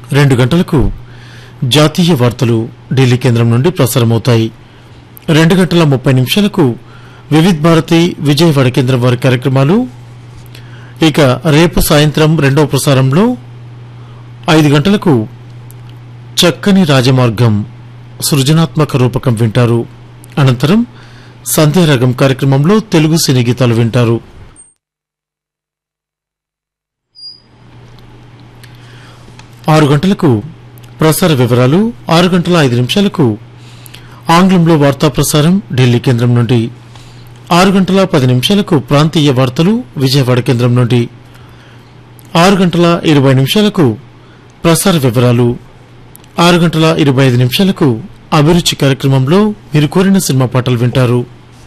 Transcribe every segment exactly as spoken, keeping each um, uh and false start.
రెండు గంటలకు జాతీయ వార్తలు ఢిల్లీ కేంద్రం నుండి ప్రసారమవుతాయి. రెండు గంటల ముప్పై నిమిషాలకు వివిధ్ భారతి విజయవాడ కేంద్రం వారి కార్యక్రమాలు. ఇక రేపు సాయంత్రం రెండవ ప్రసారంలో ఐదు గంటలకు చక్కని రాజమార్గం సృజనాత్మక రూపకం వింటారు. అనంతరం సంధ్యారాగం కార్యక్రమంలో తెలుగు సినీ గీతాలు వింటారు. ఆరు గంటలకు ప్రసార వివరాలు. ఆరు గంటల ఐదు నిమిషాలకు ఆంగ్లంలో వార్తా ప్రసారం ఢిల్లీ కేంద్రం నుండి. ఆరు గంటల పది నిమిషాలకు ప్రాంతీయ వార్తలు విజయవాడ కేంద్రం నుండి. ఆరు గంటల ఇరవై నిమిషాలకు ప్రసార వివరాలు. ఆరు గంటల ఇరవై ఐదు నిమిషాలకు అభిరుచి కార్యక్రమంలో మీరు కోరిన సినిమా పాటలు వింటారు.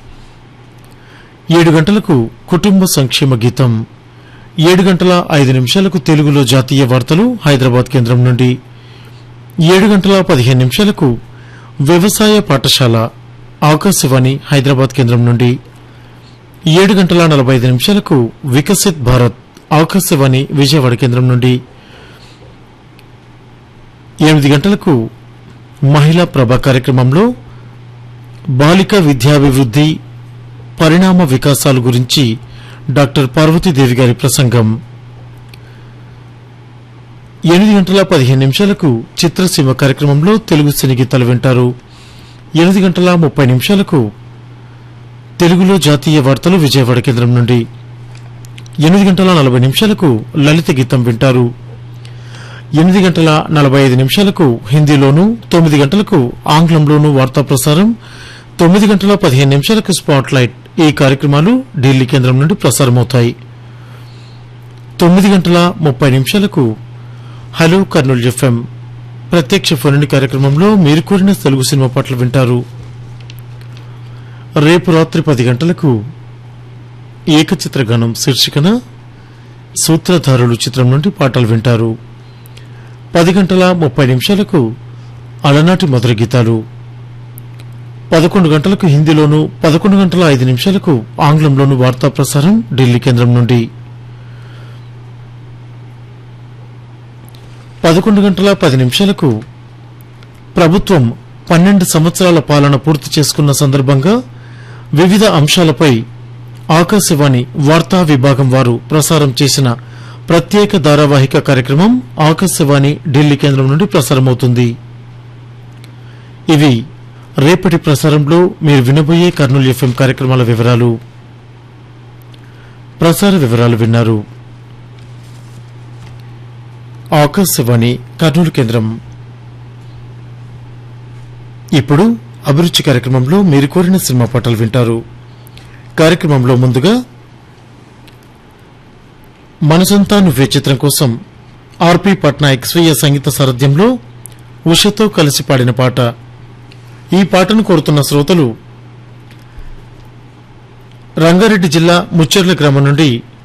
ఏడు గంటలకు కుటుంబ సంక్షేమ గీతం. ఏడు గంటల ఐదు నిమిషాలకు తెలుగులో జాతీయ వార్తలు హైదరాబాద్ కేంద్రం నుండి. ఏడు గంటల పదిహేను నిమిషాలకు వ్యవసాయ పాఠశాల ఆకాశవాణి హైదరాబాద్ కేంద్రం నుండి. ఏడు గంటల నలభై ఐదు నిమిషాలకు వికసిత్ భారత్ ఆకాశవాణి విజయవాడ కేంద్రం నుండి. ఎనిమిది గంటలకు మహిళా ప్రభ కార్యక్రమంలో బాలిక విద్యాభివృద్ది పరిణామ వికాసాల గురించి డాక్టర్ పార్వతీదేవి గారి ప్రసంగం. ఎనిమిది గంటల పదిహేను నిమిషాలకు చిత్రసీమ కార్యక్రమంలో తెలుగు సినీ గీతాలు వింటారు. ఎనిమిది గంటల ముప్పై నిమిషాలకు తెలుగులో జాతీయ వార్తలు విజయవాడ కేంద్రం నుండి. ఎనిమిది గంటల నలభై నిమిషాలకు లలిత గీతం వింటారు. ఎనిమిది గంటల నలభై ఐదు నిమిషాలకు హిందీలోను, తొమ్మిది గంటలకు ఆంగ్లంలోనూ వార్తా ప్రసారం. తొమ్మిది గంటల పదిహేను నిమిషాలకు స్పాట్ లైట్. ఈ కార్యక్రమాలు ఢిల్లీ కేంద్రం నుండి ప్రసారమవుతాయి. తొమ్మిది గంటల ముప్పై నిమిషాలకు హలో కర్నూలు ఎఫ్ఎం ప్రత్యక్ష ఫోన్ కార్యక్రమంలో మీరు కోరిన తెలుగు సినిమా పాటలు వింటారు. రేపు రాత్రి పది గంటలకు ఏకచిత్రగానం శీర్షికన సూత్రధారులు చిత్రం నుండి పాటలు వింటారు. పది గంటల ముప్పై నిమిషాలకు అలనాటి మధుర గీతాలు. పదకొండు గంటలకు హిందీలోను, పదకొండు గంటల ఐదు నిమిషాలకు ఆంగ్లంలోను వార్తా ప్రసారం ఢిల్లీ కేంద్రం నుండి. పదకొండు గంటల పది నిమిషాలకు ప్రభుత్వం పన్నెండు సంవత్సరాల పాలన పూర్తి చేసుకున్న సందర్భంగా వివిధ అంశాలపై ఆకాశవాణి వార్తా విభాగం వారు ప్రసారం చేసిన ప్రత్యేక ధారావాహిక కార్యక్రమం ఆకాశవాణి ఢిల్లీ కేంద్రం నుండి ప్రసారమవుతుంది. ఇవి రేపటి ప్రసారంలో మీరు వినబోయే కర్నూలు ఎఫ్ఎం కార్యక్రమాల వివరాలు. ప్రసార వివరాలు విన్నారు. ఆకాశవాణి కర్నూలు కేంద్రం. ఇప్పుడు అభిరుచి కార్యక్రమంలో మీరు కోరిన సినిమా పాటలు వింటారు. కార్యక్రమంలో ముందుగా మనసంతా నువ్వే చిత్రం కోసం ఆర్పి పట్నాయక్ స్వీయ సంగీత సారథ్యంలో ఉషతో కలిసి పాడిన పాట. ఈ పాటను కోరుతున్న శ్రోతలు రంగారెడ్డి జిల్లా ముచ్చెర్ల గ్రామం నుండి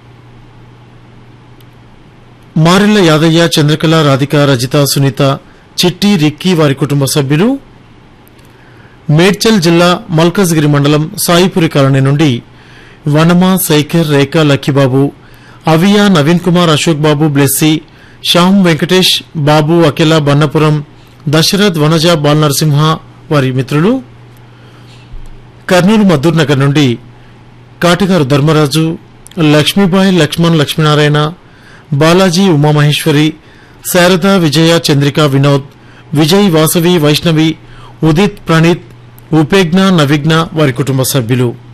మారెళ్ల యాదయ్య, చంద్రకళ, రాధిక, రజిత, సునీత, చిట్టి, రిక్కీ వారి కుటుంబ సభ్యులు, మేడ్చల్ జిల్లా మల్కజ్గిరి మండలం సాయిపురి కాలనీ నుండి వనమ, శేఖర్, రేఖ, లక్కీబాబు, అవియా, నవీన్ కుమార్, అశోక్ బాబు, బ్లెస్సీ, శ్యామ్, వెంకటేష్, బాబు, అఖిల, బన్నపురం, దశరథ్, వనజ, బాల్ నరసింహ వారి మిత్రులు, కర్నూలు మద్దూర్ నగర్ నుండి కాటిగారు ధర్మరాజు, లక్ష్మీబాయి, లక్ష్మణ్, లక్ష్మీనారాయణ, బాలాజీ, ఉమామహేశ్వరి, శారద, విజయ, చంద్రిక, వినోద్, విజయ్, వాసవి, వైష్ణవి, ఉదిత్, ప్రణీత్, ఉపేజ్ఞ, నవిఘ్న వారి కుటుంబ సభ్యులు.